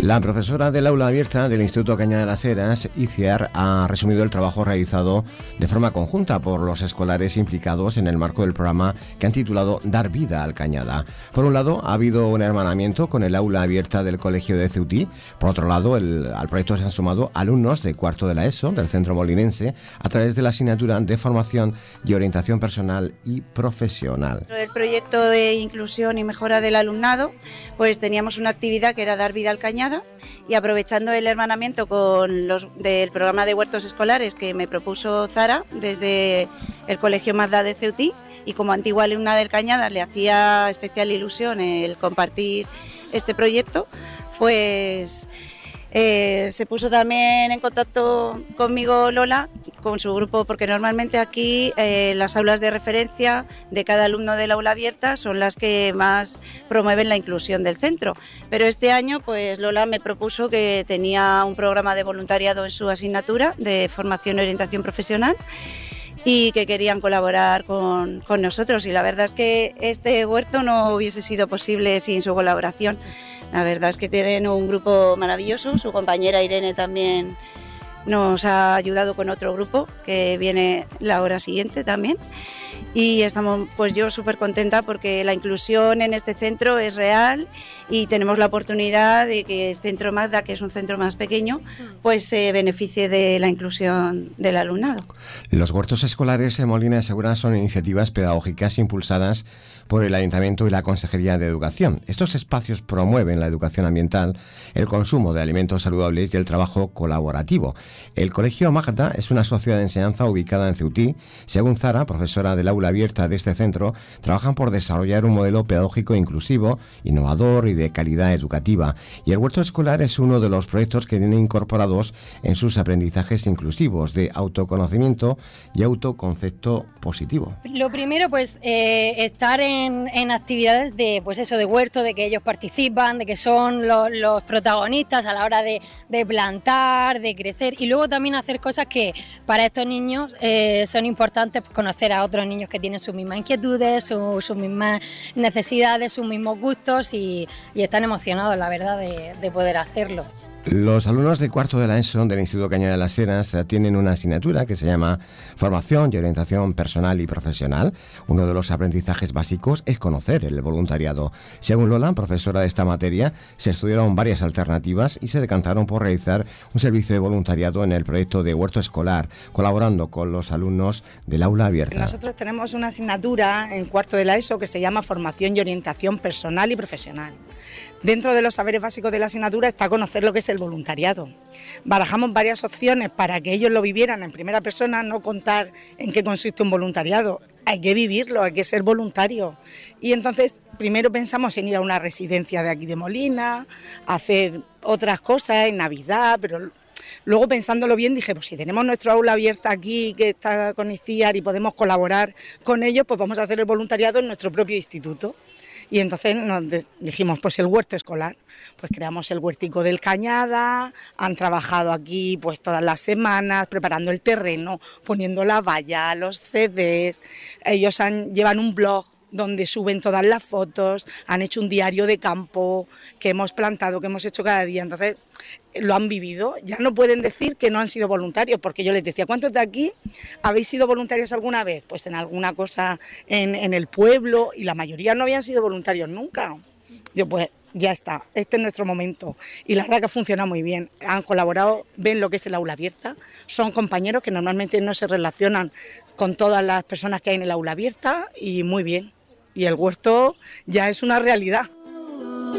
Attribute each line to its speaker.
Speaker 1: La profesora del aula abierta del Instituto Cañada de las Heras, Iciar, ha resumido el trabajo realizado de forma conjunta por los escolares implicados en el marco del programa que han titulado Dar vida al Cañada. Por un lado, ha habido un hermanamiento con el aula abierta del Colegio de Ceutí. Por otro lado, al proyecto se han sumado alumnos de cuarto de la ESO, del Centro Molinense, a través de la asignatura de Formación y Orientación Personal y Profesional.
Speaker 2: Dentro del proyecto de inclusión y mejora del alumnado, pues teníamos una actividad que era Dar vida al Cañada, y aprovechando el hermanamiento con los del programa de huertos escolares que me propuso Zara desde el Colegio Mazda de Ceutí, y como antigua alumna del Cañada le hacía especial ilusión el compartir este proyecto, pues se puso también en contacto conmigo Lola, con su grupo, porque normalmente aquí las aulas de referencia de cada alumno del aula abierta son las que más promueven la inclusión del centro. Pero este año pues Lola me propuso que tenía un programa de voluntariado en su asignatura de formación y orientación profesional y que querían colaborar con nosotros, y la verdad es que este huerto no hubiese sido posible sin su colaboración. La verdad es que tienen un grupo maravilloso, su compañera Irene también nos ha ayudado con otro grupo que viene la hora siguiente también, y estamos pues yo súper contenta porque la inclusión en este centro es real y tenemos la oportunidad de que el Centro Mazda, que es un centro más pequeño, pues se beneficie de la inclusión del alumnado.
Speaker 1: Los huertos escolares en Molina de Segura son iniciativas pedagógicas impulsadas por el Ayuntamiento y la Consejería de Educación. Estos espacios promueven la educación ambiental, el consumo de alimentos saludables y el trabajo colaborativo. El Colegio Magda es una sociedad de enseñanza ubicada en Ceutí. Según Zara, profesora del aula abierta de este centro, trabajan por desarrollar un modelo pedagógico inclusivo, innovador y de calidad educativa. Y el huerto escolar es uno de los proyectos que tienen incorporados en sus aprendizajes inclusivos de autoconocimiento y autoconcepto positivo.
Speaker 3: Lo primero, pues, estar en actividades de, pues eso, de huerto, de que ellos participan, de que son los protagonistas a la hora de plantar, de crecer, y luego también hacer cosas que para estos niños son importantes, pues, conocer a otros niños que tienen sus mismas inquietudes, sus mismas necesidades, sus mismos gustos, y están emocionados, la verdad, de poder hacerlo.
Speaker 1: Los alumnos de cuarto de la ESO del Instituto Cañada de las Heras tienen una asignatura que se llama Formación y Orientación Personal y Profesional. Uno de los aprendizajes básicos es conocer el voluntariado. Según Lola, profesora de esta materia, se estudiaron varias alternativas y se decantaron por realizar un servicio de voluntariado en el proyecto de huerto escolar, colaborando con los alumnos del aula abierta.
Speaker 4: Nosotros tenemos una asignatura en cuarto de la ESO que se llama Formación y Orientación Personal y Profesional. Dentro de los saberes básicos de la asignatura está conocer lo que es el voluntariado. Barajamos varias opciones para que ellos lo vivieran en primera persona, no contar en qué consiste un voluntariado. Hay que vivirlo, hay que ser voluntario. Y entonces primero pensamos en ir a una residencia de aquí de Molina, hacer otras cosas en Navidad, pero luego pensándolo bien dije, pues si tenemos nuestro aula abierta aquí que está con ICIAR y podemos colaborar con ellos, pues vamos a hacer el voluntariado en nuestro propio instituto. Y entonces nos dijimos, pues el huerto escolar, pues creamos el huertico del Cañada, han trabajado aquí pues todas las semanas, preparando el terreno, poniendo la valla, los CDs, ellos llevan un blog donde suben todas las fotos, han hecho un diario de campo que hemos plantado, que hemos hecho cada día, entonces lo han vivido, ya no pueden decir que no han sido voluntarios, porque yo les decía, ¿cuántos de aquí habéis sido voluntarios alguna vez? Pues en alguna cosa en el pueblo, y la mayoría no habían sido voluntarios nunca. Yo pues ya está, este es nuestro momento, y la verdad que funciona muy bien, han colaborado, ven lo que es el aula abierta, son compañeros que normalmente no se relacionan con todas las personas que hay en el aula abierta, y muy bien, y el huerto ya es una realidad.